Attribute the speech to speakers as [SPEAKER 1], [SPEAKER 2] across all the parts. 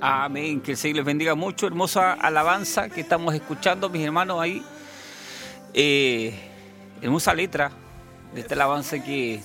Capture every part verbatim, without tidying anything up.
[SPEAKER 1] Amén, que el Señor les bendiga mucho. Hermosa alabanza que estamos escuchando, mis hermanos, ahí. Eh, hermosa letra de esta alabanza que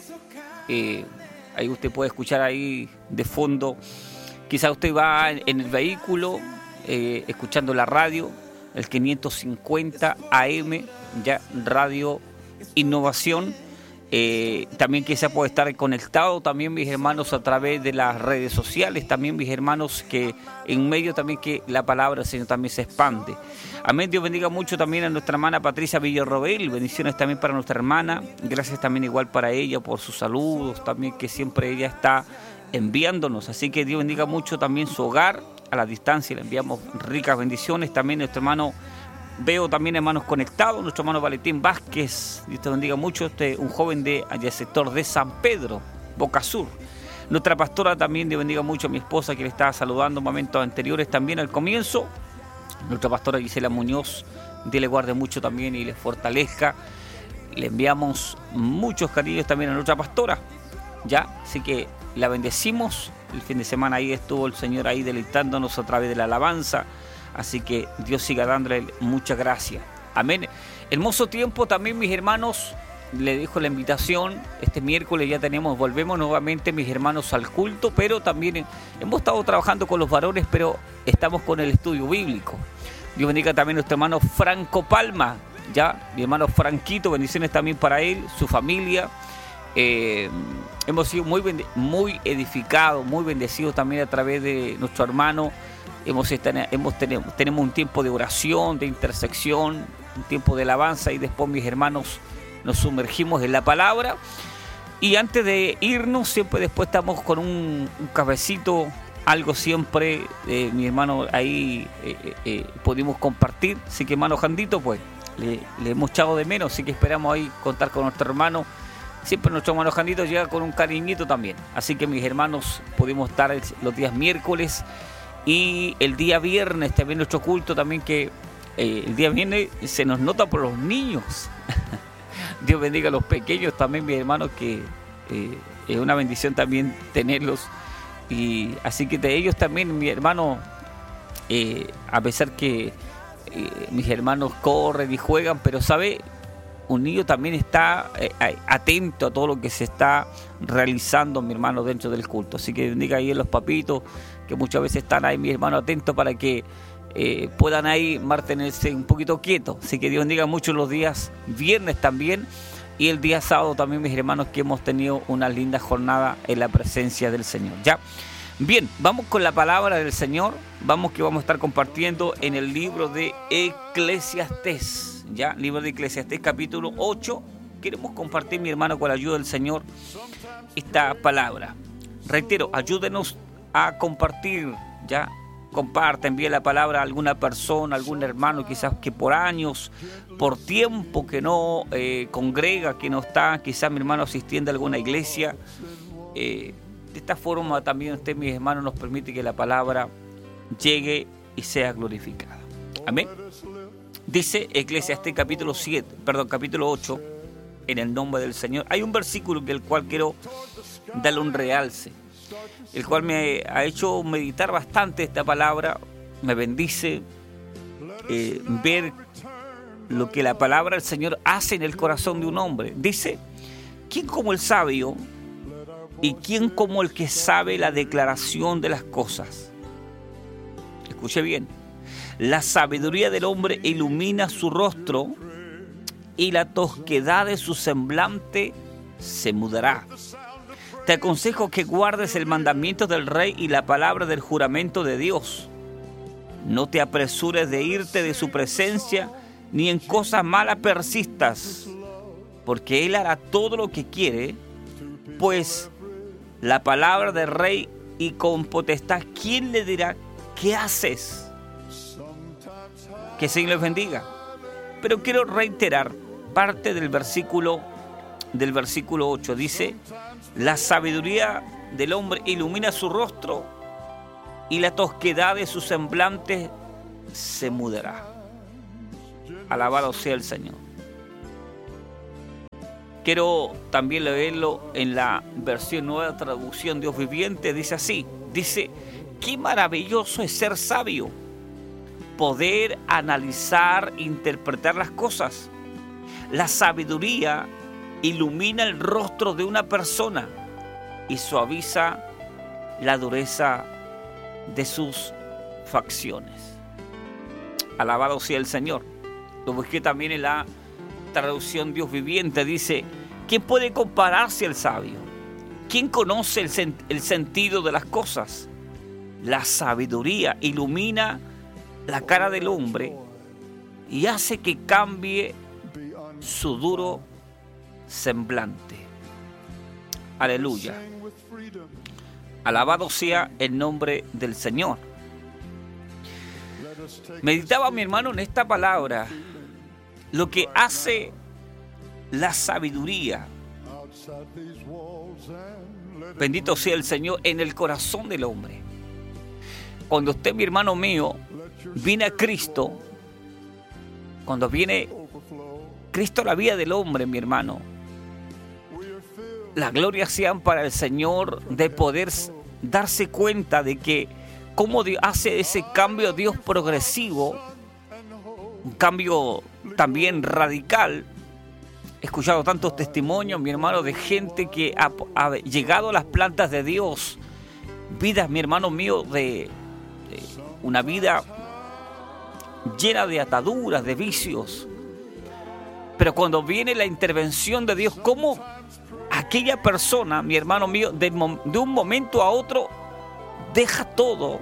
[SPEAKER 1] eh, ahí usted puede escuchar ahí de fondo. Quizás usted va en, en el vehículo, eh, escuchando la radio, el quinientos cincuenta A M, ya Radio Innovación. Eh, también quizá puede estar conectado también, mis hermanos, a través de las redes sociales, también, mis hermanos, que en medio también que la palabra del Señor también se expande. Amén. Dios bendiga mucho también a nuestra hermana Patricia Villarroel, bendiciones también para nuestra hermana, gracias también igual para ella por sus saludos también que siempre ella está enviándonos, así que Dios bendiga mucho también su hogar a la distancia, le enviamos ricas bendiciones. También nuestro hermano, veo también hermanos conectados, nuestro hermano Valentín Vázquez, Dios te bendiga mucho, este, un joven de allá el sector de San Pedro, Boca Sur. Nuestra pastora también, Dios bendiga mucho a mi esposa que le estaba saludando en momentos anteriores también al comienzo. Nuestra pastora Gisela Muñoz, Dios le guarde mucho también y le fortalezca. Le enviamos muchos cariños también a nuestra pastora, ya, así que la bendecimos. El fin de semana ahí estuvo el Señor ahí deleitándonos a través de la alabanza. Así que Dios siga dándole mucha gracia. Amén. Hermoso tiempo también, mis hermanos. Le dejo la invitación. Este miércoles ya tenemos, volvemos nuevamente, mis hermanos, al culto. Pero también hemos estado trabajando con los varones, pero estamos con el estudio bíblico. Dios bendiga también a nuestro hermano Franco Palma. Ya, mi hermano Franquito, bendiciones también para él, su familia. Eh, hemos sido muy, muy edificados, muy bendecidos también a través de nuestro hermano. Hemos, hemos tenemos, tenemos un tiempo de oración, de intersección, un tiempo de alabanza, y después, mis hermanos, nos sumergimos en la palabra. Y antes de irnos, siempre después estamos con un, un cafecito, algo siempre, eh, mi hermano, ahí eh, eh, pudimos compartir. Así que, hermano Jandito, pues le, le hemos echado de menos, así que esperamos ahí contar con nuestro hermano. Siempre nuestro hermano Jandito llega con un cariñito también. Así que, mis hermanos, pudimos estar los días miércoles. Y el día viernes también nuestro culto también, que eh, el día viernes se nos nota por los niños. Dios bendiga a los pequeños también, mis hermanos, que eh, es una bendición también tenerlos. Y así que de ellos también, mi hermano, eh, a pesar que eh, mis hermanos corren y juegan, pero sabe, un niño también está eh, atento a todo lo que se está realizando, mi hermano, dentro del culto. Así que bendiga ahí a los papitos, que muchas veces están ahí, mis hermanos, atentos para que eh, puedan ahí mantenerse un poquito quietos. Así que Dios bendiga mucho los días viernes también, y el día sábado también, mis hermanos, que hemos tenido una linda jornada en la presencia del Señor. Ya, bien, vamos con la palabra del Señor. Vamos que vamos a estar compartiendo en el libro de Eclesiastés. Ya, libro de Eclesiastés, capítulo ocho. Queremos compartir, mi hermano, con la ayuda del Señor, esta palabra. Reitero, ayúdenos a compartir, ya, comparte, envíe la palabra a alguna persona, algún hermano quizás que por años, por tiempo que no eh, congrega, que no está, quizás, mi hermano, asistiendo a alguna iglesia. Eh, de esta forma también usted, mis hermanos, nos permite que la palabra llegue y sea glorificada. Amén. Dice Eclesiastés capítulo siete, perdón, capítulo ocho, en el nombre del Señor. Hay un versículo que el cual quiero darle un realce, el cual me ha hecho meditar bastante esta palabra. Me bendice eh, ver lo que la palabra del Señor hace en el corazón de un hombre. Dice: ¿quién como el sabio y quién como el que sabe la declaración de las cosas? Escuche bien. La sabiduría del hombre ilumina su rostro, y la tosquedad de su semblante se mudará. Te aconsejo que guardes el mandamiento del rey y la palabra del juramento de Dios. No te apresures de irte de su presencia, ni en cosas malas persistas, porque él hará todo lo que quiere, pues la palabra del rey, y con potestad, ¿quién le dirá qué haces? Que el Señor les bendiga. Pero quiero reiterar parte del versículo del versículo ocho. Dice: la sabiduría del hombre ilumina su rostro, y la tosquedad de su semblante se mudará. Alabado sea el Señor. Quiero también leerlo en la versión Nueva Traducción Dios Viviente. Dice así: dice, qué maravilloso es ser sabio, poder analizar, interpretar las cosas. La sabiduría ilumina el rostro de una persona y suaviza la dureza de sus facciones. Alabado sea el Señor. Lo busqué también en la traducción Dios Viviente. Dice: ¿quién puede compararse al sabio? ¿Quién conoce el, sen- el sentido de las cosas? La sabiduría ilumina la cara del hombre y hace que cambie su duro semblante. Aleluya. Alabado sea el nombre del Señor. Meditaba, mi hermano, en esta palabra, lo que hace la sabiduría. Bendito sea el Señor en el corazón del hombre. Cuando usted, mi hermano mío, viene a Cristo, cuando viene Cristo a la vida del hombre, mi hermano, la gloria sea para el Señor de poder darse cuenta de que cómo hace ese cambio Dios progresivo, un cambio también radical. He escuchado tantos testimonios, mi hermano, de gente que ha, ha llegado a las plantas de Dios, vidas, mi hermano mío, de, de una vida llena de ataduras, de vicios. Pero cuando viene la intervención de Dios, cómo aquella persona, mi hermano mío, de, de un momento a otro deja todo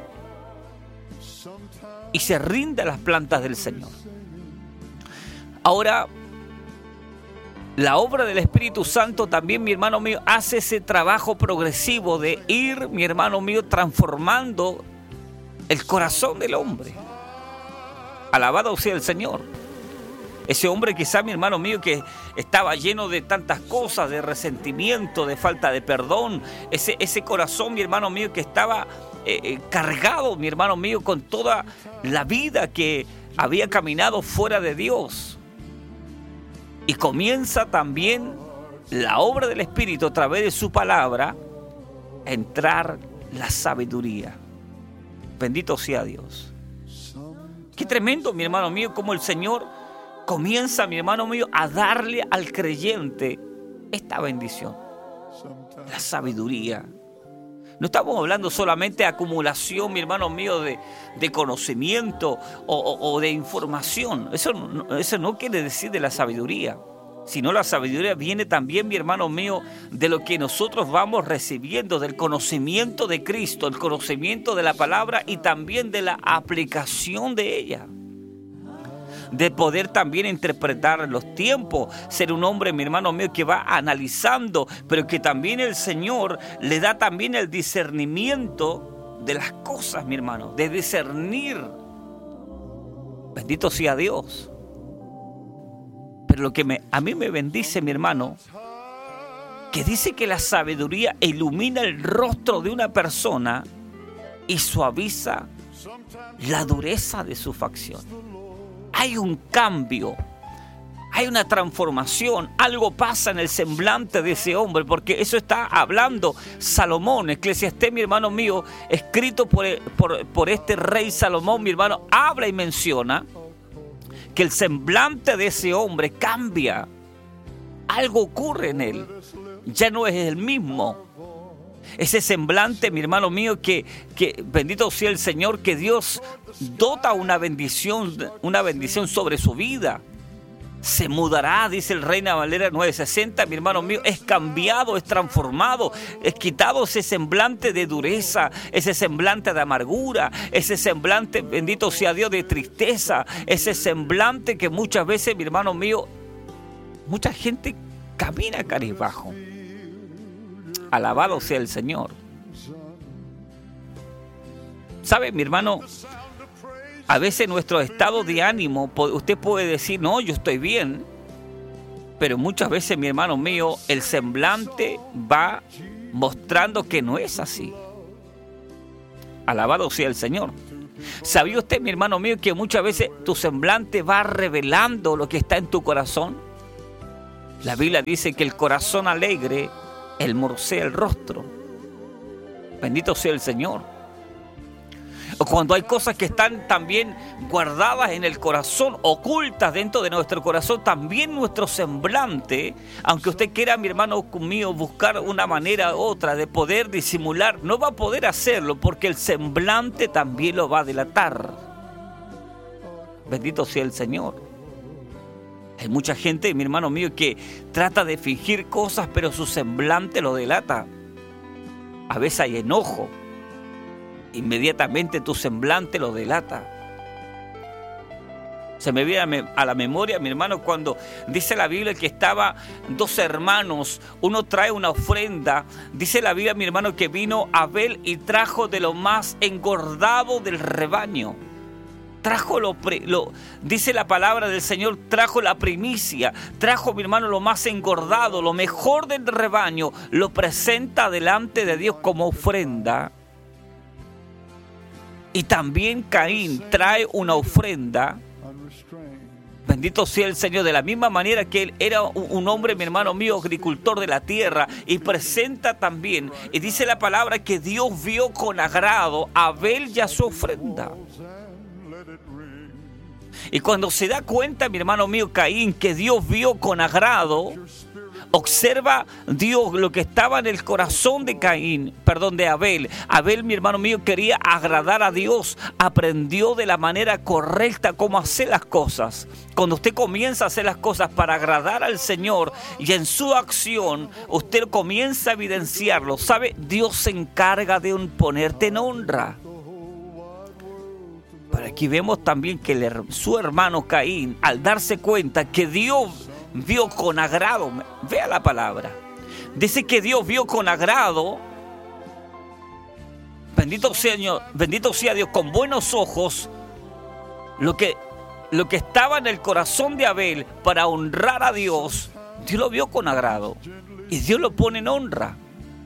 [SPEAKER 1] y se rinde a las plantas del Señor. Ahora, la obra del Espíritu Santo también, mi hermano mío, hace ese trabajo progresivo de ir, mi hermano mío, transformando el corazón del hombre. Alabado sea el Señor. Ese hombre quizá, mi hermano mío, que estaba lleno de tantas cosas, de resentimiento, de falta de perdón. Ese, ese corazón, mi hermano mío, que estaba eh, eh, cargado, mi hermano mío, con toda la vida que había caminado fuera de Dios. Y comienza también la obra del Espíritu a través de su palabra a entrar la sabiduría. Bendito sea Dios. Qué tremendo, mi hermano mío, como el Señor comienza, mi hermano mío, a darle al creyente esta bendición, la sabiduría. No estamos hablando solamente de acumulación, mi hermano mío, de, de conocimiento o, o, o de información. Eso no, eso no quiere decir de la sabiduría, sino la sabiduría viene también, mi hermano mío, de lo que nosotros vamos recibiendo, del conocimiento de Cristo, el conocimiento de la palabra y también de la aplicación de ella. De poder también interpretar los tiempos, ser un hombre, mi hermano mío, que va analizando, pero que también el Señor le da también el discernimiento de las cosas, mi hermano, de discernir. Bendito sea Dios. Pero lo que me, a mí me bendice, mi hermano, que dice que la sabiduría ilumina el rostro de una persona y suaviza la dureza de su facción. Hay un cambio, hay una transformación, algo pasa en el semblante de ese hombre, porque eso está hablando Salomón, Eclesiastés, mi hermano mío, escrito por, por, por este rey Salomón, mi hermano, habla y menciona que el semblante de ese hombre cambia, algo ocurre en él, ya no es el mismo. Ese semblante, mi hermano mío, que, que bendito sea el Señor, que Dios dota una bendición, una bendición sobre su vida. Se mudará, dice el Reina Valera nueve sesenta, mi hermano mío, es cambiado, es transformado, es quitado ese semblante de dureza, ese semblante de amargura, ese semblante, bendito sea Dios, de tristeza, ese semblante que muchas veces, mi hermano mío, mucha gente camina cabizbajo. Alabado sea el Señor. ¿Sabe, mi hermano? A veces nuestro estado de ánimo, usted puede decir, no, yo estoy bien. Pero muchas veces, mi hermano mío, el semblante va mostrando que no es así. Alabado sea el Señor. ¿Sabía usted, mi hermano mío, que muchas veces tu semblante va revelando lo que está en tu corazón? La Biblia dice que el corazón alegre, el morcea el rostro. Bendito sea el Señor. O cuando hay cosas que están también guardadas en el corazón, ocultas dentro de nuestro corazón, también nuestro semblante, aunque usted quiera, mi hermano mío, buscar una manera u otra de poder disimular, no va a poder hacerlo porque el semblante también lo va a delatar. Bendito sea el Señor. Hay mucha gente, mi hermano mío, que trata de fingir cosas, pero su semblante lo delata. A veces hay enojo. Inmediatamente tu semblante lo delata. Se me viene a la memoria, mi hermano, cuando dice la Biblia que estaban dos hermanos, uno trae una ofrenda. Dice la Biblia, mi hermano, que vino Abel y trajo de lo más engordado del rebaño. Trajo lo, lo, dice la palabra del Señor, trajo la primicia, trajo, mi hermano, lo más engordado, lo mejor del rebaño, lo presenta delante de Dios como ofrenda. Y también Caín trae una ofrenda. Bendito sea el Señor, de la misma manera que él era un hombre, mi hermano mío, agricultor de la tierra, y presenta también, y dice la palabra que Dios vio con agrado a Abel y a su ofrenda. Y cuando se da cuenta, mi hermano mío, Caín, que Dios vio con agrado, observa Dios lo que estaba en el corazón de Caín, perdón, de Abel. Abel, mi hermano mío, quería agradar a Dios, aprendió de la manera correcta cómo hacer las cosas. Cuando usted comienza a hacer las cosas para agradar al Señor y en su acción, usted comienza a evidenciarlo. ¿Sabe? Dios se encarga de ponerte en honra. Pero aquí vemos también que el, su hermano Caín, al darse cuenta que Dios vio con agrado, vea la palabra, dice que Dios vio con agrado, bendito sea, bendito sea Dios, con buenos ojos, lo que, lo que estaba en el corazón de Abel para honrar a Dios, Dios lo vio con agrado y Dios lo pone en honra.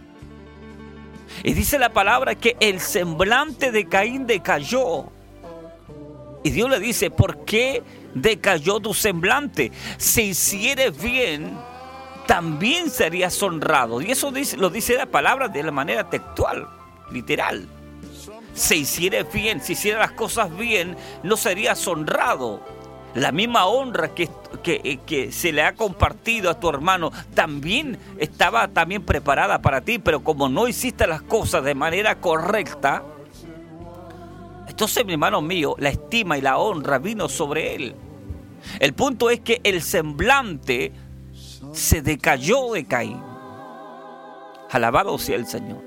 [SPEAKER 1] Y dice la palabra que el semblante de Caín decayó. Y Dios le dice, ¿por qué decayó tu semblante? Si hicieres bien, también serías honrado. Y eso dice, lo dice la palabra de la manera textual, literal. Si hicieres bien, si hicieras las cosas bien, no serías honrado. La misma honra que, que, que se le ha compartido a tu hermano también estaba también preparada para ti, pero como no hiciste las cosas de manera correcta, entonces, mi hermano mío, la estima y la honra vino sobre él. El punto es que el semblante se decayó de Caín. Alabado sea el Señor.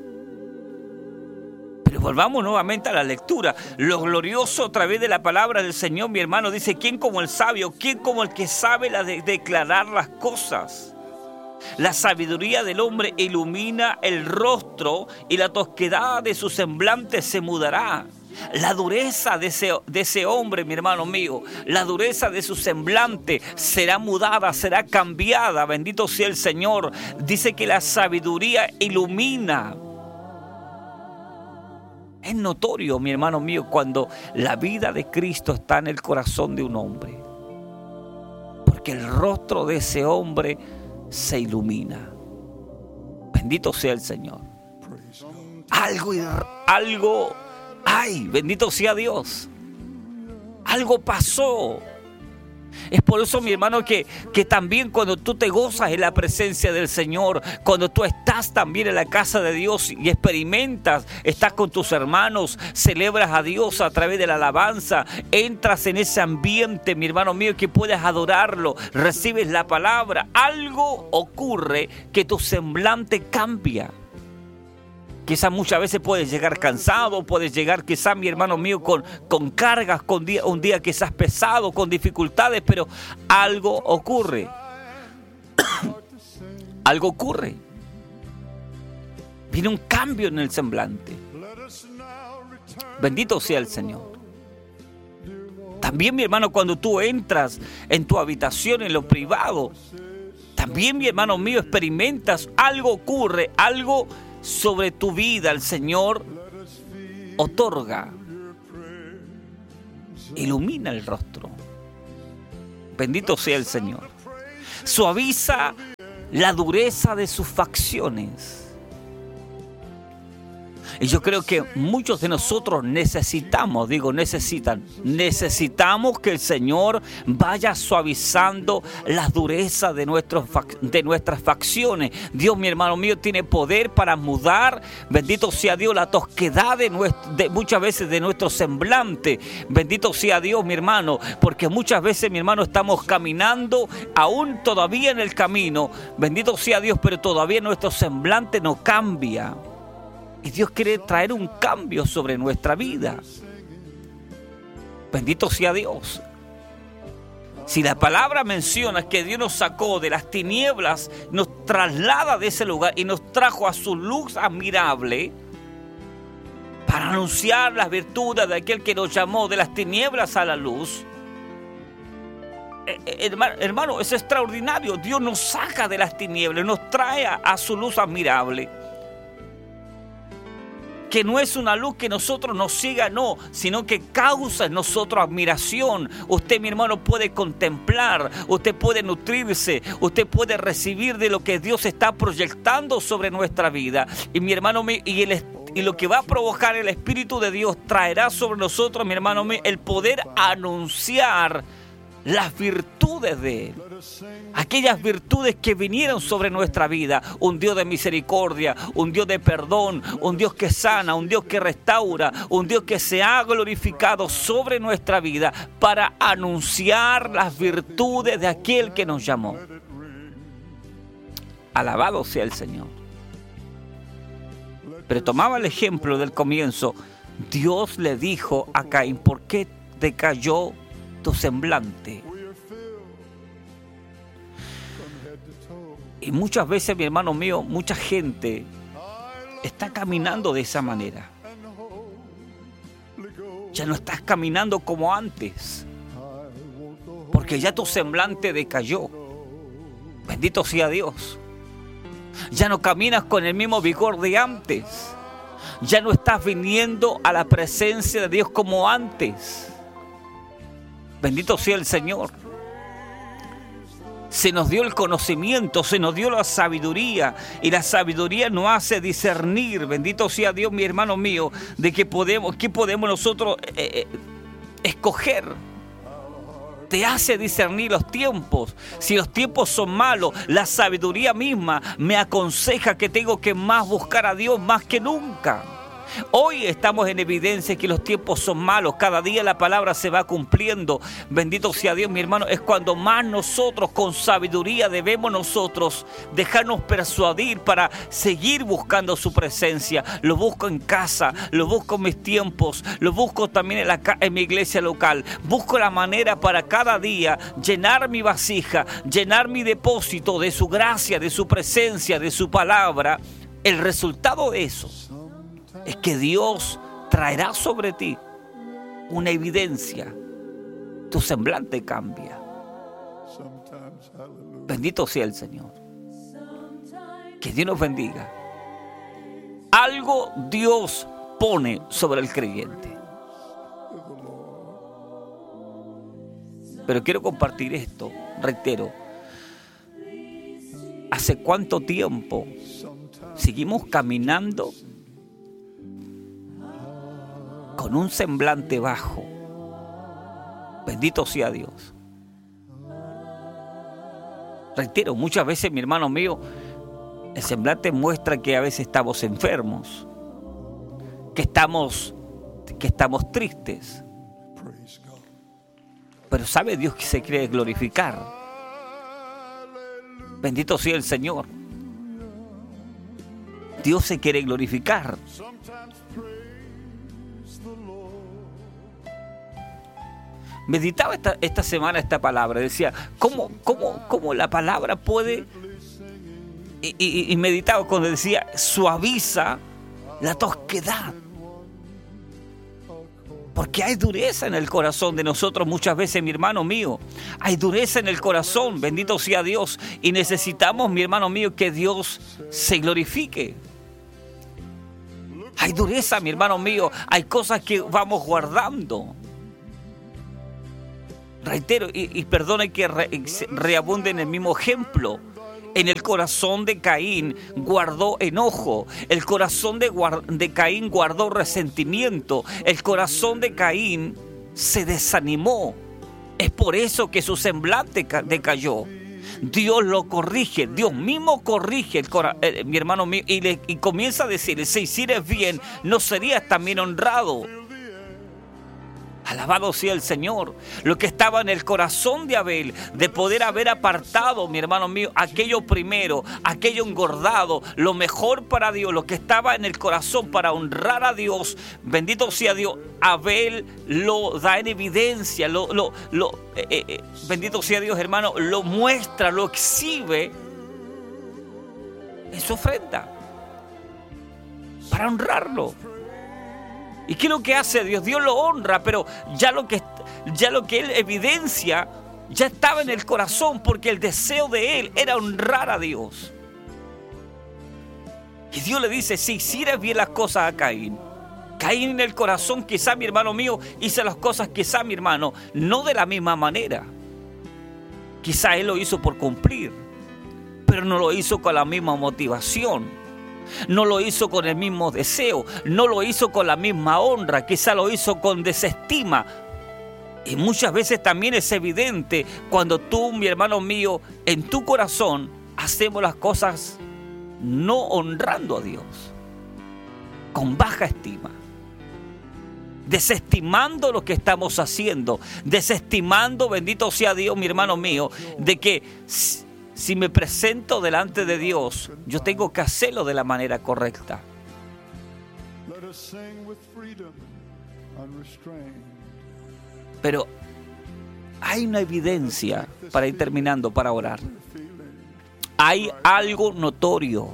[SPEAKER 1] Pero volvamos nuevamente a la lectura. Lo glorioso a través de la palabra del Señor, mi hermano, dice, ¿quién como el sabio? ¿Quién como el que sabe la de declarar las cosas? La sabiduría del hombre ilumina el rostro y la tosquedad de su semblante se mudará. La dureza de ese, de ese hombre, mi hermano mío, la dureza de su semblante será mudada, será cambiada. Bendito sea el Señor. Dice que la sabiduría ilumina. Es notorio, mi hermano mío, cuando la vida de Cristo está en el corazón de un hombre. Porque el rostro de ese hombre se ilumina. Bendito sea el Señor. Algo, algo... ¡Ay! Bendito sea Dios. Algo pasó. Es por eso, mi hermano, que, que también cuando tú te gozas en la presencia del Señor, cuando tú estás también en la casa de Dios y experimentas, estás con tus hermanos, celebras a Dios a través de la alabanza, entras en ese ambiente, mi hermano mío, que puedes adorarlo, recibes la palabra, algo ocurre que tu semblante cambia. Quizás muchas veces puedes llegar cansado, puedes llegar quizás, mi hermano mío, con, con cargas, con día, un día quizás pesado, con dificultades, pero algo ocurre. Algo ocurre. Viene un cambio en el semblante. Bendito sea el Señor. También, mi hermano, cuando tú entras en tu habitación, en lo privado, también, mi hermano mío, experimentas, algo ocurre, algo sobre tu vida el Señor otorga, ilumina el rostro. Bendito sea el Señor. Suaviza la dureza de sus facciones. Y yo creo que muchos de nosotros necesitamos, digo necesitan, necesitamos que el Señor vaya suavizando las durezas de, nuestros, de nuestras facciones. Dios, mi hermano mío, tiene poder para mudar, bendito sea Dios, la tosquedad de, nuestro, de muchas veces de nuestro semblante. Bendito sea Dios, mi hermano, porque muchas veces, mi hermano, estamos caminando aún todavía en el camino. Bendito sea Dios, pero todavía nuestro semblante no cambia. Y Dios quiere traer un cambio sobre nuestra vida. Bendito sea Dios. Si la palabra menciona que Dios nos sacó de las tinieblas, nos traslada de ese lugar y nos trajo a su luz admirable para anunciar las virtudes de aquel que nos llamó de las tinieblas a la luz. Hermano, hermano, es extraordinario. Dios nos saca de las tinieblas, nos trae a, a su luz admirable. Que no es una luz que nosotros nos siga, no, sino que causa en nosotros admiración. Usted, mi hermano, puede contemplar, usted puede nutrirse, usted puede recibir de lo que Dios está proyectando sobre nuestra vida. Y mi hermano, y, el, y lo que va a provocar el Espíritu de Dios traerá sobre nosotros, mi hermano, el poder anunciar las virtudes de Él. Aquellas virtudes que vinieron sobre nuestra vida. Un Dios de misericordia, un Dios de perdón, un Dios que sana, un Dios que restaura, un Dios que se ha glorificado sobre nuestra vida para anunciar las virtudes de aquel que nos llamó. Alabado sea el Señor. Pero tomaba el ejemplo del comienzo. Dios le dijo a Caín: ¿por qué decayó tu semblante? Y muchas veces, mi hermano mío, mucha gente está caminando de esa manera. Ya no estás caminando como antes, porque ya tu semblante decayó. Bendito sea Dios. Ya no caminas con el mismo vigor de antes. Ya no estás viniendo a la presencia de Dios como antes. Bendito sea el Señor. Se nos dio el conocimiento, se nos dio la sabiduría, y la sabiduría nos hace discernir, bendito sea Dios, mi hermano mío, de que podemos, que podemos nosotros eh, escoger. Te hace discernir los tiempos. Si los tiempos son malos, la sabiduría misma me aconseja que tengo que más buscar a Dios más que nunca. Hoy estamos en evidencia que los tiempos son malos. Cada día la palabra se va cumpliendo. Bendito sea Dios, mi hermano. Es cuando más nosotros con sabiduría debemos nosotros dejarnos persuadir para seguir buscando su presencia. Lo busco en casa, lo busco en mis tiempos, lo busco también en, la, en mi iglesia local. Busco la manera para cada día llenar mi vasija, llenar mi depósito de su gracia, de su presencia, de su palabra. El resultado de eso es que Dios traerá sobre ti una evidencia. Tu semblante cambia. Bendito sea el Señor. Que Dios nos bendiga. Algo Dios pone sobre el creyente. Pero quiero compartir esto, reitero. ¿Hace cuánto tiempo seguimos caminando con un semblante bajo? Bendito sea Dios. Reitero, muchas veces, mi hermano mío, el semblante muestra que a veces estamos enfermos, que estamos, que estamos tristes. Pero sabe Dios que se quiere glorificar. Bendito sea el Señor. Dios se quiere glorificar. Meditaba esta, esta semana esta palabra. Decía, ¿cómo, cómo, cómo la palabra puede? Y, y, y meditaba cuando decía, suaviza la tosquedad. Porque hay dureza en el corazón de nosotros muchas veces, mi hermano mío. Hay dureza en el corazón, bendito sea Dios. Y necesitamos, mi hermano mío, que Dios se glorifique. Hay dureza, mi hermano mío. Hay cosas que vamos guardando. Reitero, y, y perdone que re, reabunde en el mismo ejemplo. En el corazón de Caín guardó enojo. El corazón de, de Caín guardó resentimiento. El corazón de Caín se desanimó. Es por eso que su semblante decayó. Dios lo corrige. Dios mismo corrige el cora- eh, mi hermano mío, y, le, y comienza a decirle: si hicieres bien, ¿no serías también honrado? Alabado sea el Señor. Lo que estaba en el corazón de Abel, de poder haber apartado, mi hermano mío, aquello primero, aquello engordado, lo mejor para Dios, lo que estaba en el corazón para honrar a Dios, bendito sea Dios, Abel lo da en evidencia, lo, lo, lo, eh, eh, bendito sea Dios, hermano, lo muestra, lo exhibe en su ofrenda para honrarlo. ¿Y qué es lo que hace Dios? Dios lo honra, pero ya lo que, ya lo que Él evidencia ya estaba en el corazón, porque el deseo de Él era honrar a Dios. Y Dios le dice: si hicieras bien las cosas a Caín. Caín en el corazón, quizá mi hermano mío, hizo las cosas, quizá mi hermano, no de la misma manera. Quizá él lo hizo por cumplir, pero no lo hizo con la misma motivación. No lo hizo con el mismo deseo, no lo hizo con la misma honra, quizá lo hizo con desestima. Y muchas veces también es evidente cuando tú, mi hermano mío, en tu corazón hacemos las cosas no honrando a Dios, con baja estima, desestimando lo que estamos haciendo, desestimando, bendito sea Dios, mi hermano mío, de que si me presento delante de Dios, yo tengo que hacerlo de la manera correcta. Pero hay una evidencia, para ir terminando, para orar. Hay algo notorio,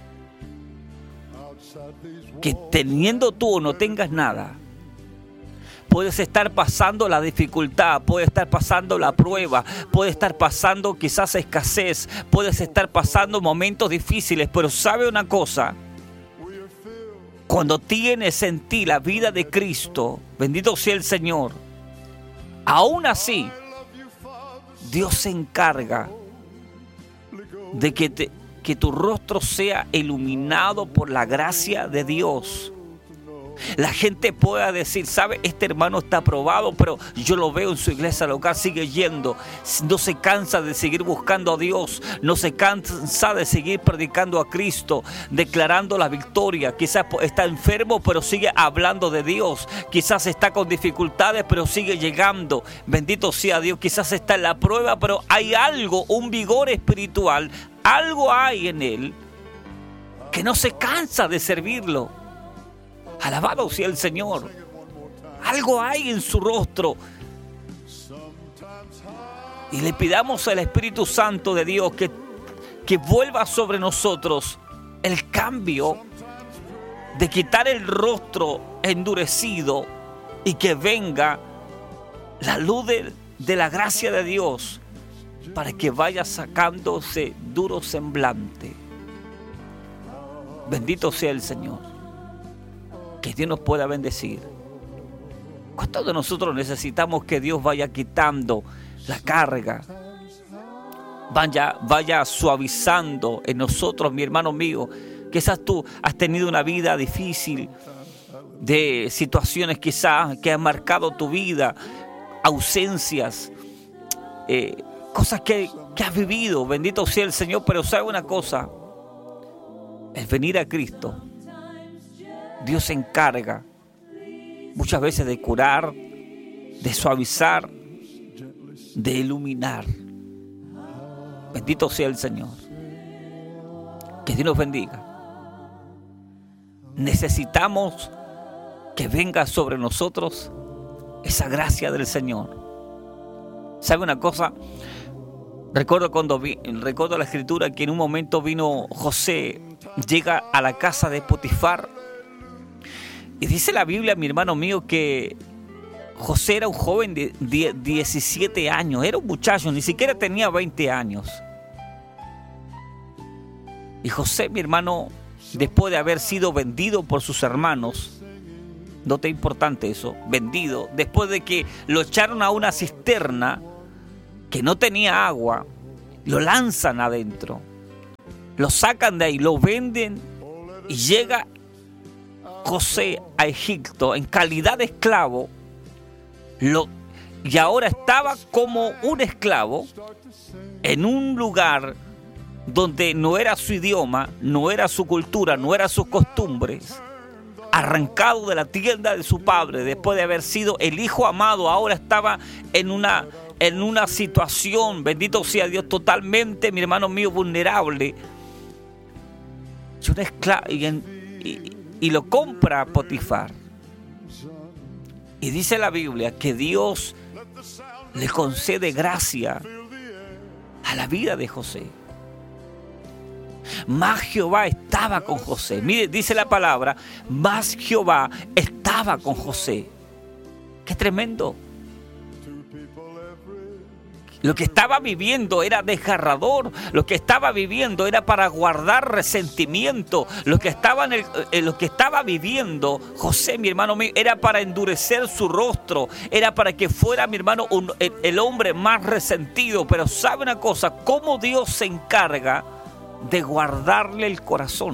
[SPEAKER 1] que teniendo tú o no tengas nada, puedes estar pasando la dificultad, puedes estar pasando la prueba, puedes estar pasando quizás escasez, puedes estar pasando momentos difíciles, pero ¿sabe una cosa? Cuando tienes en ti la vida de Cristo, bendito sea el Señor, aún así, Dios se encarga de que, te, que tu rostro sea iluminado por la gracia de Dios. La gente pueda decir: sabe, este hermano está aprobado, pero yo lo veo en su iglesia local, sigue yendo, no se cansa de seguir buscando a Dios, no se cansa de seguir predicando a Cristo, declarando la victoria. Quizás está enfermo, pero sigue hablando de Dios. Quizás está con dificultades, pero sigue llegando. Bendito sea Dios. Quizás está en la prueba, pero hay algo, un vigor espiritual, algo hay en él que no se cansa de servirlo. Alabado sea el Señor. Algo hay en su rostro. Y le pidamos al Espíritu Santo de Dios que, que vuelva sobre nosotros el cambio de quitar el rostro endurecido y que venga la luz de, de la gracia de Dios para que vaya sacándose duro semblante. Bendito sea el Señor. Que Dios nos pueda bendecir. ¿Cuántos de nosotros necesitamos que Dios vaya quitando la carga? Vaya, vaya suavizando en nosotros, mi hermano mío. Quizás tú has tenido una vida difícil, de situaciones quizás que han marcado tu vida, ausencias, eh, cosas que, que has vivido. Bendito sea el Señor, pero sabe una cosa, el venir a Cristo, Dios se encarga muchas veces de curar, de suavizar, de iluminar. Bendito sea el Señor. Que Dios nos bendiga. Necesitamos que venga sobre nosotros esa gracia del Señor. ¿Sabe una cosa? Recuerdo cuando vi, recuerdo la escritura que en un momento vino José, llega a la casa de Potifar. Y dice la Biblia, mi hermano mío, que José era un joven de diecisiete años, era un muchacho, ni siquiera tenía veinte años. Y José, mi hermano, después de haber sido vendido por sus hermanos, note importante eso, vendido, después de que lo echaron a una cisterna que no tenía agua, lo lanzan adentro. lo sacan de ahí, lo venden y llega José a Egipto en calidad de esclavo. Lo, y ahora estaba como un esclavo en un lugar donde no era su idioma, no era su cultura, no eran sus costumbres. Arrancado de la tienda de su padre, después de haber sido el hijo amado, ahora estaba en una, en una situación, bendito sea Dios, totalmente, mi hermano mío, vulnerable. Y, una esclava, y, y, y lo compra Potifar. Y dice la Biblia que Dios le concede gracia a la vida de José. Más Jehová estaba con José. Mire, dice la palabra, más Jehová estaba con José. ¡Qué tremendo! Lo que estaba viviendo era desgarrador. Lo que estaba viviendo era para guardar resentimiento. Lo que estaba, en el, eh, lo que estaba viviendo José, mi hermano mío, era para endurecer su rostro. Era para que fuera, mi hermano, un, el, el hombre más resentido. Pero ¿sabe una cosa? ¿Cómo Dios se encarga de guardarle el corazón?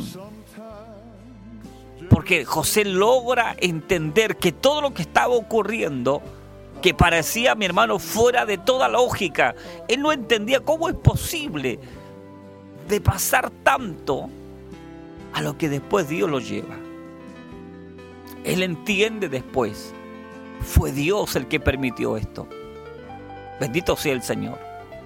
[SPEAKER 1] Porque José logra entender que todo lo que estaba ocurriendo, que parecía, mi hermano, fuera de toda lógica, él no entendía cómo es posible de pasar tanto a lo que después Dios lo lleva. Él entiende después, fue Dios el que permitió esto. Bendito sea el Señor.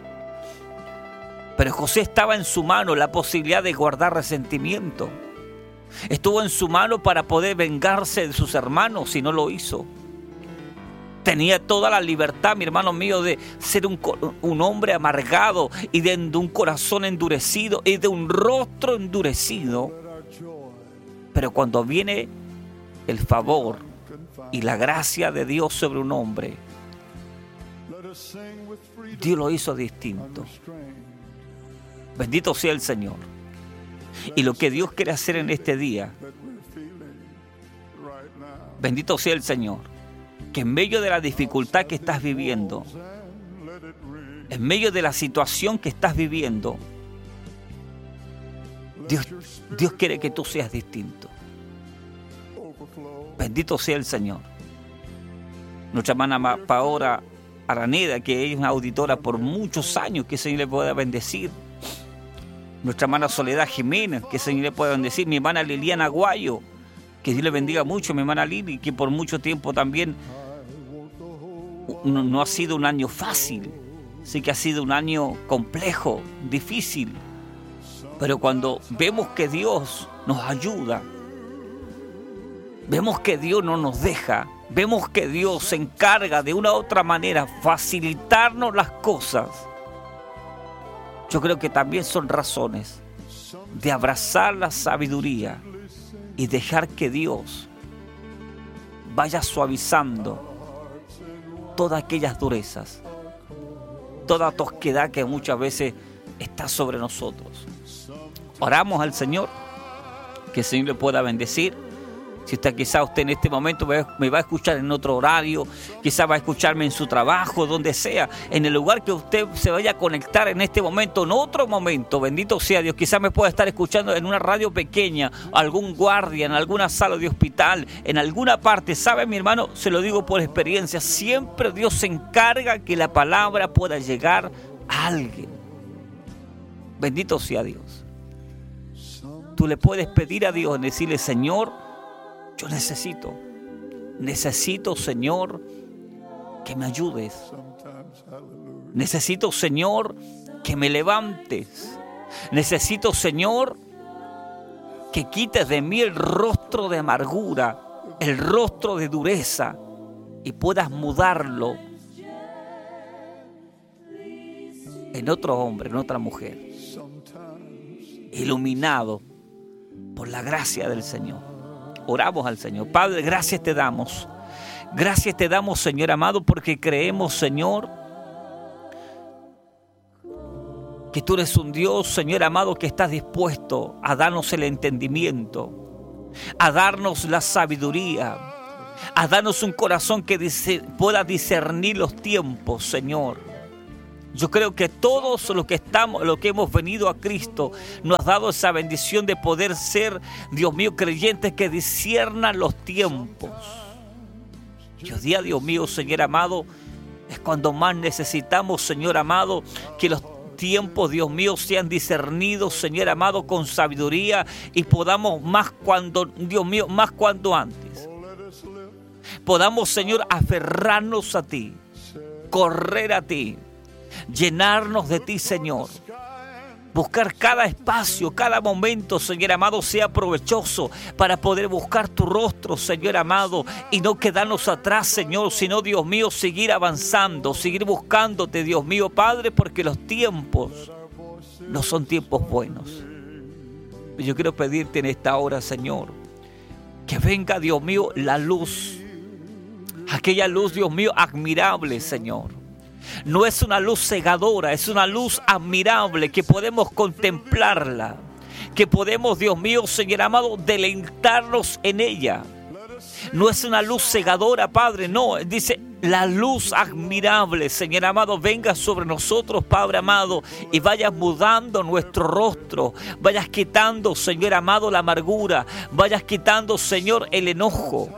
[SPEAKER 1] Pero José estaba en su mano la posibilidad de guardar resentimiento. Estuvo en su mano para poder vengarse de sus hermanos si no lo hizo. Tenía toda la libertad, mi hermano mío, de ser un, un hombre amargado y de, de un corazón endurecido y de un rostro endurecido. Pero cuando viene el favor y la gracia de Dios sobre un hombre, Dios lo hizo distinto. Bendito sea el Señor. Y lo que Dios quiere hacer en este día, bendito sea el Señor, que en medio de la dificultad que estás viviendo, en medio de la situación que estás viviendo, Dios, Dios quiere que tú seas distinto. Bendito sea el Señor. Nuestra hermana Paola Araneda, que es una auditora por muchos años, que el Señor le pueda bendecir. Nuestra hermana Soledad Jiménez, que el Señor le pueda bendecir. Mi hermana Liliana Aguayo, que Dios le bendiga mucho. Mi hermana Lili, que por mucho tiempo también no, no ha sido un año fácil. Sí que ha sido un año complejo, difícil. Pero cuando vemos que Dios nos ayuda, vemos que Dios no nos deja, vemos que Dios se encarga de una u otra manera facilitarnos las cosas, yo creo que también son razones de abrazar la sabiduría y dejar que Dios vaya suavizando todas aquellas durezas, toda tosquedad que muchas veces está sobre nosotros. Oramos al Señor, que el Señor le pueda bendecir. Si usted quizá usted en este momento me va a escuchar en otro horario, quizá va a escucharme en su trabajo, donde sea, en el lugar que usted se vaya a conectar en este momento, en otro momento, bendito sea Dios, quizá me pueda estar escuchando en una radio pequeña, algún guardia, en alguna sala de hospital, en alguna parte. ¿Sabe, mi hermano? Se lo digo por experiencia, siempre Dios se encarga que la palabra pueda llegar a alguien. Bendito sea Dios. Tú le puedes pedir a Dios, decirle: Señor, yo necesito, necesito, Señor, que me ayudes. Necesito, Señor, que me levantes. Necesito, Señor, que quites de mí el rostro de amargura, el rostro de dureza, y puedas mudarlo en otro hombre, en otra mujer, iluminado por la gracia del Señor. Oramos al Señor. Padre, gracias te damos. Gracias te damos, Señor amado, porque creemos, Señor, que tú eres un Dios, Señor amado, que estás dispuesto a darnos el entendimiento, a darnos la sabiduría, a darnos un corazón que dice, pueda discernir los tiempos, Señor. Yo creo que todos los que estamos, los que hemos venido a Cristo, nos ha dado esa bendición de poder ser, Dios mío, creyentes que disciernan los tiempos. Y hoy día, Dios mío, Señor amado, es cuando más necesitamos, Señor amado, que los tiempos, Dios mío, sean discernidos, Señor amado, con sabiduría, y podamos más cuando, Dios mío, más cuando antes. Podamos, Señor, aferrarnos a ti, correr a ti, llenarnos de ti, Señor. Buscar cada espacio, cada momento, Señor amado, sea provechoso para poder buscar tu rostro, Señor amado, y no quedarnos atrás, Señor, sino, Dios mío, seguir avanzando, seguir buscándote, Dios mío, Padre, porque los tiempos no son tiempos buenos. Yo quiero pedirte en esta hora, Señor, que venga, Dios mío, la luz, aquella luz, Dios mío, admirable, Señor. No es una luz cegadora, es una luz admirable que podemos contemplarla, que podemos, Dios mío, Señor amado, deleitarnos en ella. No es una luz cegadora, Padre, no, dice la luz admirable, Señor amado, venga sobre nosotros, Padre amado, y vayas mudando nuestro rostro, vayas quitando, Señor amado, la amargura, vayas quitando, Señor, el enojo.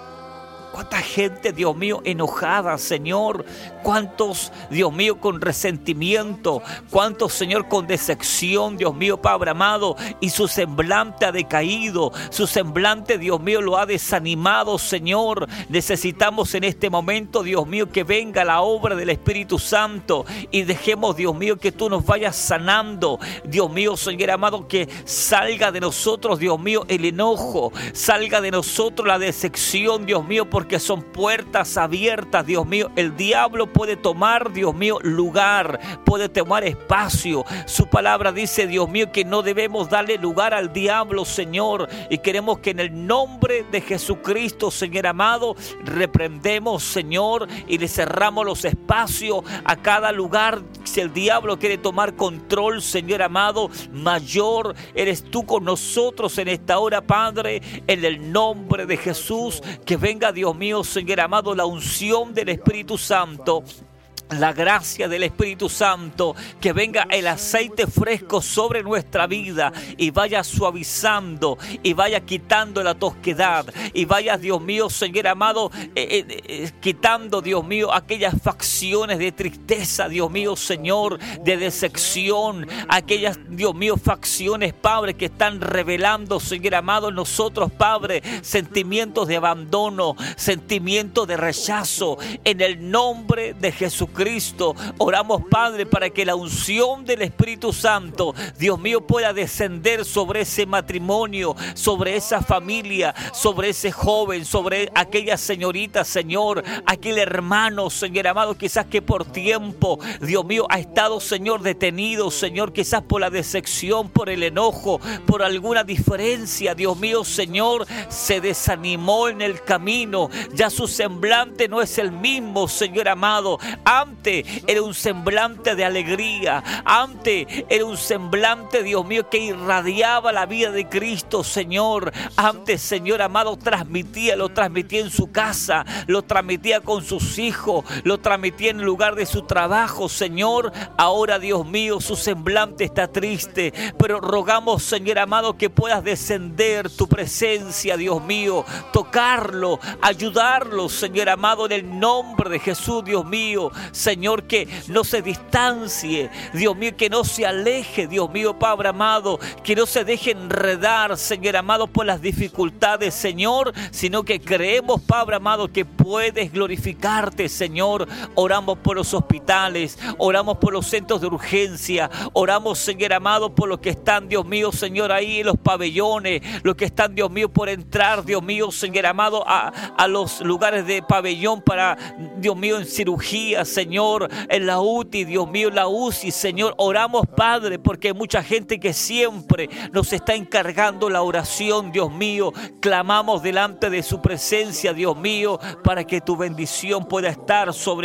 [SPEAKER 1] Cuánta gente, Dios mío, enojada, Señor. Cuántos, Dios mío, con resentimiento. Cuántos, Señor, con decepción, Dios mío, Padre amado. Y su semblante ha decaído. Su semblante, Dios mío, lo ha desanimado, Señor. Necesitamos en este momento, Dios mío, que venga la obra del Espíritu Santo. Y dejemos, Dios mío, que tú nos vayas sanando. Dios mío, Señor amado, que salga de nosotros, Dios mío, el enojo. Salga de nosotros la decepción, Dios mío, porque porque son puertas abiertas, Dios mío. El diablo puede tomar, Dios mío, lugar, puede tomar espacio. Su palabra dice, Dios mío, que no debemos darle lugar al diablo, Señor. Y queremos que en el nombre de Jesucristo, Señor amado, reprendemos, Señor, y le cerramos los espacios a cada lugar. Si el diablo quiere tomar control, Señor amado, mayor eres tú con nosotros en esta hora, Padre, en el nombre de Jesús. Que venga, Dios mío, Señor amado, la unción del Espíritu Santo, la gracia del Espíritu Santo, que venga el aceite fresco sobre nuestra vida y vaya suavizando y vaya quitando la tosquedad y vaya, Dios mío, Señor amado, eh, eh, eh, quitando, Dios mío, aquellas facciones de tristeza, Dios mío, Señor, de decepción, aquellas, Dios mío, facciones, Padre, que están revelando, Señor amado, en nosotros, Padre, sentimientos de abandono, sentimientos de rechazo. En el nombre de Jesucristo Cristo, oramos, Padre, para que la unción del Espíritu Santo, Dios mío, pueda descender sobre ese matrimonio, sobre esa familia, sobre ese joven, sobre aquella señorita, Señor, aquel hermano, Señor amado, quizás que por tiempo, Dios mío, ha estado, Señor, detenido, Señor, quizás por la decepción, por el enojo, por alguna diferencia, Dios mío, Señor, se desanimó en el camino, ya su semblante no es el mismo, Señor amado. Antes era un semblante de alegría. Antes era un semblante, Dios mío, que irradiaba la vida de Cristo, Señor. Antes, Señor amado, transmitía, lo transmitía en su casa, lo transmitía con sus hijos, lo transmitía en el lugar de su trabajo, Señor. Ahora, Dios mío, su semblante está triste, pero rogamos, Señor amado, que puedas descender tu presencia, Dios mío, tocarlo, ayudarlo, Señor amado, en el nombre de Jesús, Dios mío. Señor, que no se distancie, Dios mío, que no se aleje, Dios mío, Padre amado, que no se deje enredar, Señor amado, por las dificultades, Señor, sino que creemos, Padre amado, que puedes glorificarte, Señor. Oramos por los hospitales, oramos por los centros de urgencia, oramos, Señor amado, por los que están, Dios mío, Señor, ahí en los pabellones, los que están, Dios mío, por entrar, Dios mío, Señor amado, a, a los lugares de pabellón para, Dios mío, en cirugía, Señor, en la U T I, Dios mío, en la U C I, Señor. Oramos, Padre, porque hay mucha gente que siempre nos está encargando la oración, Dios mío. Clamamos delante de su presencia, Dios mío, para que tu bendición pueda estar sobre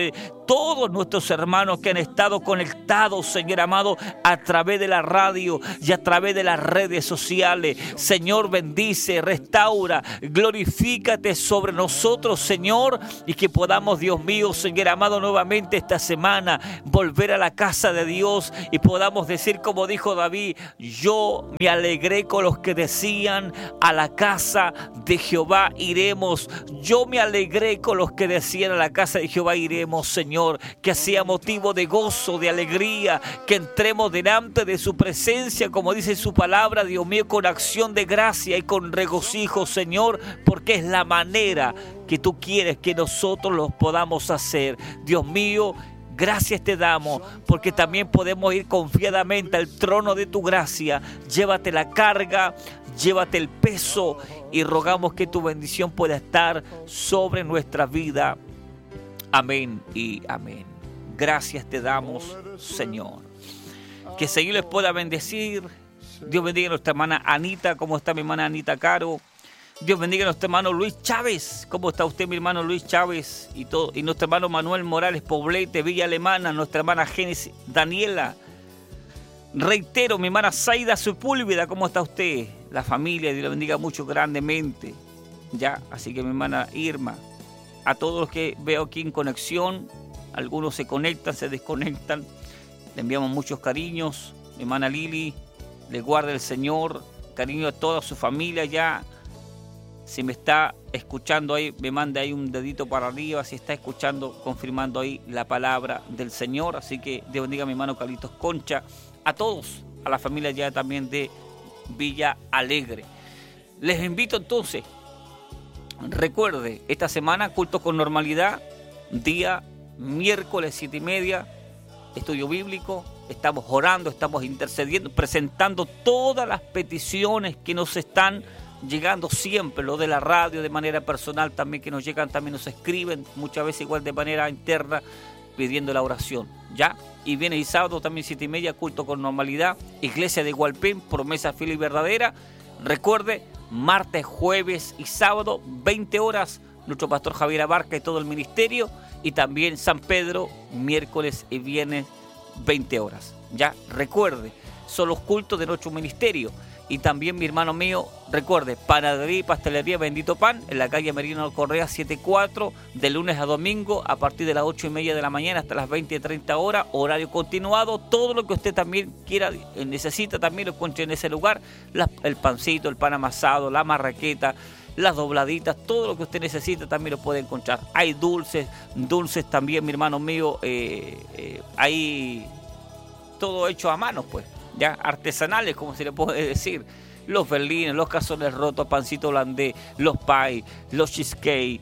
[SPEAKER 1] todos nuestros hermanos que han estado conectados, Señor amado, a través de la radio y a través de las redes sociales. Señor, bendice, restaura, glorifícate sobre nosotros, Señor, y que podamos, Dios mío, Señor amado, nuevamente esta semana volver a la casa de Dios y podamos decir como dijo David: yo me alegré con los que decían, a la casa de Jehová iremos. Yo me alegré con los que decían, a la casa de Jehová iremos, Señor. Que sea motivo de gozo, de alegría, que entremos delante de su presencia, como dice su palabra, Dios mío, con acción de gracia y con regocijo, Señor, porque es la manera que tú quieres que nosotros los podamos hacer. Dios mío, gracias te damos, porque también podemos ir confiadamente al trono de tu gracia. Llévate la carga, llévate el peso y rogamos que tu bendición pueda estar sobre nuestra vida. Amén y amén. Gracias te damos, Señor. Que el Señor les pueda bendecir. Dios bendiga a nuestra hermana Anita. ¿Cómo está mi hermana Anita Caro? Dios bendiga a nuestro hermano Luis Chávez. ¿Cómo está usted, mi hermano Luis Chávez? Y, todo, y nuestro hermano Manuel Morales Poblete, Villa Alemana. Nuestra hermana Génesis Daniela. Reitero, mi hermana Zaida Sepúlveda. ¿Cómo está usted? La familia, Dios la bendiga mucho grandemente. Ya, así que mi hermana Irma. A todos los que veo aquí en conexión. Algunos se conectan, se desconectan. Le enviamos muchos cariños. Mi hermana Lili, le guarda el Señor. Cariño a toda su familia ya. Si me está escuchando ahí, me manda ahí un dedito para arriba. Si está escuchando, confirmando ahí la palabra del Señor. Así que Dios bendiga a mi hermano Carlitos Concha. A todos, a la familia ya también de Villa Alegre. Les invito entonces, recuerde, esta semana culto con normalidad, día miércoles siete y media, estudio bíblico. Estamos orando, estamos intercediendo, presentando todas las peticiones que nos están llegando siempre, lo de la radio de manera personal también, que nos llegan, también nos escriben, muchas veces igual de manera interna, pidiendo la oración, ¿ya? Y viene el sábado también siete y media, culto con normalidad, iglesia de Hualpén, promesa fiel y verdadera. Recuerde, martes, jueves y sábado, veinte horas, nuestro pastor Javier Abarca y todo el ministerio, y también San Pedro, miércoles y viernes, veinte horas, ¿ya? Recuerde, son los cultos de nuestro ministerio. Y también, mi hermano mío, recuerde, panadería y pastelería Bendito Pan, en la calle Merino Correa setenta y cuatro, de lunes a domingo, a partir de las ocho y media de la mañana hasta las veinte y treinta horas, horario continuado. Todo lo que usted también quiera, necesita, también lo encuentre en ese lugar. La, el pancito, el pan amasado, la marraqueta, las dobladitas, todo lo que usted necesita también lo puede encontrar. Hay dulces, dulces también, mi hermano mío, eh, eh, hay todo hecho a mano, pues. Ya, artesanales, como se le puede decir, los berlines, los cazones rotos, pancito holandés, los pies, los cheesecake,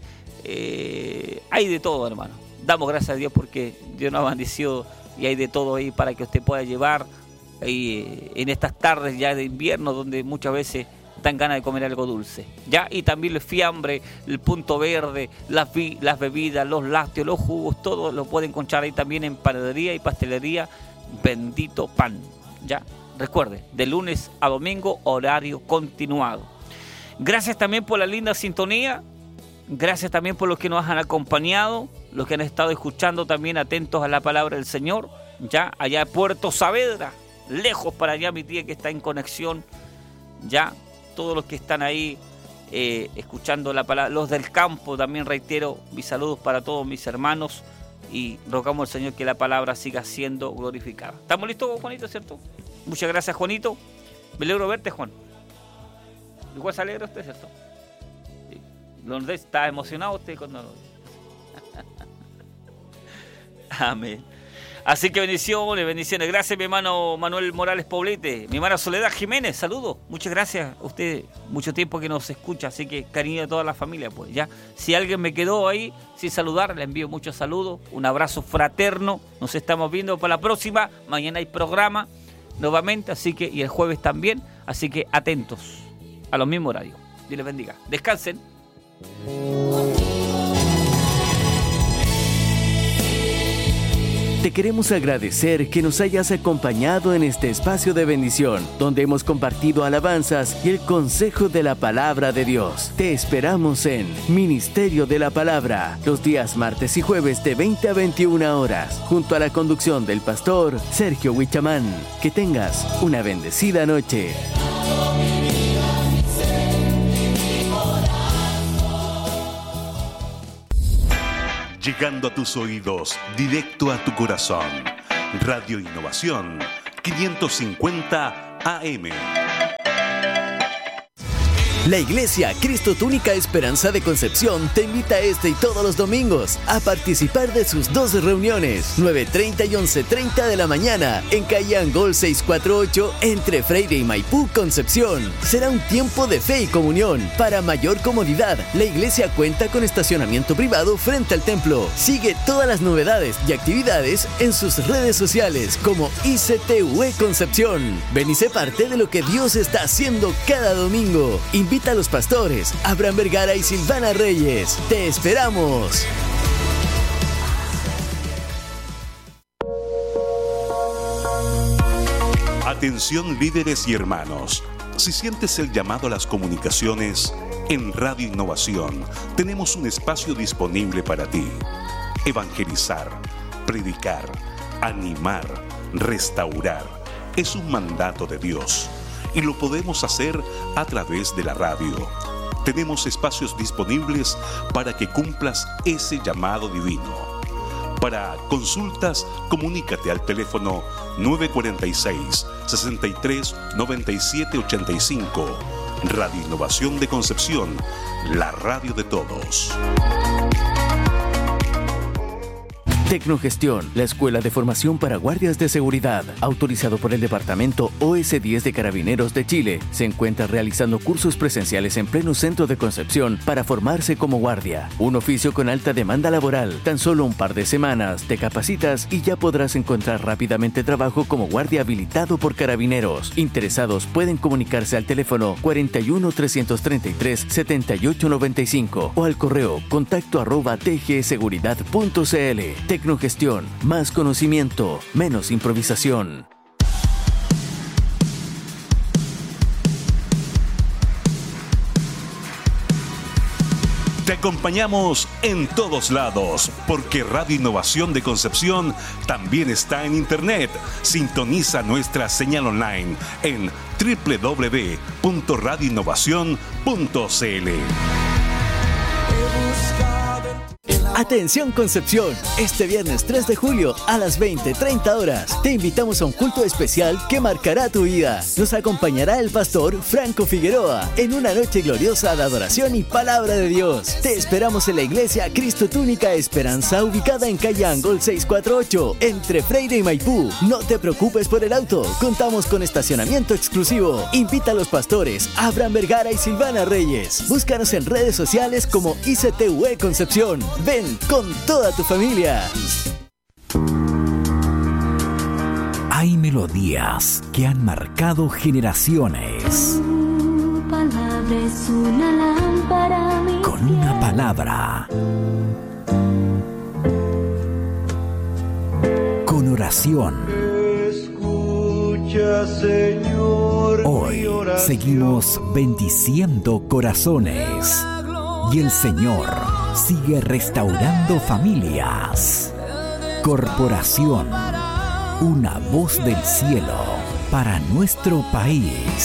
[SPEAKER 1] eh, hay de todo, hermano. Damos gracias a Dios porque Dios nos ha bendecido y hay de todo ahí para que usted pueda llevar ahí, en estas tardes ya de invierno, donde muchas veces dan ganas de comer algo dulce, ya. Y también el fiambre, el punto verde, las, vi, las bebidas, los lácteos, los jugos, todo lo pueden encontrar ahí también en panadería y pastelería Bendito Pan. Ya, recuerde, de lunes a domingo, horario continuado. Gracias también por la linda sintonía. Gracias también por los que nos han acompañado, los que han estado escuchando también atentos a la palabra del Señor. Ya, allá en Puerto Saavedra, lejos para allá, mi tía que está en conexión. Ya, todos los que están ahí eh, escuchando la palabra, los del campo también reitero mis saludos para todos mis hermanos. Y rogamos al Señor que la palabra siga siendo glorificada. ¿Estamos listos, Juanito, cierto? Muchas gracias, Juanito. Me alegro verte, Juan. Igual se alegra usted, ¿cierto? Sí. ¿Está emocionado usted cuando lo ve? Amén. Así que bendiciones, bendiciones. Gracias, mi hermano Manuel Morales Poblete. Mi hermana Soledad Jiménez, saludos. Muchas gracias a usted. Mucho tiempo que nos escucha, así que cariño a toda la familia, pues ya. Si alguien me quedó ahí sin saludar, le envío muchos saludos. Un abrazo fraterno. Nos estamos viendo para la próxima. Mañana hay programa nuevamente, así que, y el jueves también. Así que atentos a los mismos horarios. Dios les bendiga. Descansen.
[SPEAKER 2] te queremos agradecer que nos hayas acompañado en este espacio de bendición, donde hemos compartido alabanzas y el consejo de la palabra de Dios. Te esperamos en Ministerio de la Palabra, los días martes y jueves de veinte a veintiuna horas, junto a la conducción del pastor Sergio Huichamán. Que tengas una bendecida noche.
[SPEAKER 3] Llegando a tus oídos, directo a tu corazón. Radio Innovación quinientos cincuenta A M.
[SPEAKER 2] La Iglesia Cristo Tu Única Esperanza de Concepción te invita este y todos los domingos a participar de sus dos reuniones, nueve treinta y once treinta de la mañana, en calle Angol seiscientos cuarenta y ocho, entre Freire y Maipú, Concepción. Será un tiempo de fe y comunión. Para mayor comodidad, la iglesia cuenta con estacionamiento privado frente al templo. Sigue todas las novedades y actividades en sus redes sociales como I C T U E Concepción. Ven y sé parte de lo que Dios está haciendo cada domingo. Invita a los pastores Abraham Vergara y Silvana Reyes. ¡Te esperamos!
[SPEAKER 3] Atención, líderes y hermanos. Si sientes el llamado a las comunicaciones, en Radio Innovación tenemos un espacio disponible para ti. Evangelizar, predicar, animar, restaurar. Es un mandato de Dios. Y lo podemos hacer a través de la radio. Tenemos espacios disponibles para que cumplas ese llamado divino. Para consultas, comunícate al teléfono nueve cuatro seis, sesenta y tres, noventa y siete ochenta y cinco. Radio Innovación de Concepción, la radio de todos.
[SPEAKER 2] Tecnogestión, la escuela de formación para guardias de seguridad, autorizado por el Departamento O S diez de Carabineros de Chile, se encuentra realizando cursos presenciales en pleno centro de Concepción para formarse como guardia. Un oficio con alta demanda laboral. Tan solo un par de semanas te capacitas y ya podrás encontrar rápidamente trabajo como guardia habilitado por Carabineros. Interesados pueden comunicarse al teléfono cuarenta y uno, trescientos treinta y tres, setenta y ocho noventa y cinco o al correo contacto arroba t g seguridad punto c l. Tecnogestión, más conocimiento, menos improvisación.
[SPEAKER 3] Te acompañamos en todos lados, porque Radio Innovación de Concepción también está en Internet. Sintoniza nuestra señal online en doble u doble u doble u punto radio innovación punto c l.
[SPEAKER 2] Atención Concepción, este viernes tres de julio a las veinte treinta horas te invitamos a un culto especial que marcará tu vida. Nos acompañará el pastor Franco Figueroa en una noche gloriosa de adoración y palabra de Dios. Te esperamos en la iglesia Cristo Tu Única Esperanza, ubicada en calle Angol seiscientos cuarenta y ocho, entre Freire y Maipú. No te preocupes por el auto, contamos con estacionamiento exclusivo. Invita a los pastores Abraham Vergara y Silvana Reyes. Búscanos en redes sociales como I C T U E Concepción. Ven con toda tu familia.
[SPEAKER 4] Hay melodías que han marcado generaciones.
[SPEAKER 5] Tu palabra es una lámpara a mis
[SPEAKER 4] Con una palabra. Con oración.
[SPEAKER 6] Escucha, Señor,
[SPEAKER 4] Hoy seguimos bendiciendo corazones. Y el Señor sigue restaurando familias. Corporación, una voz del cielo para nuestro país.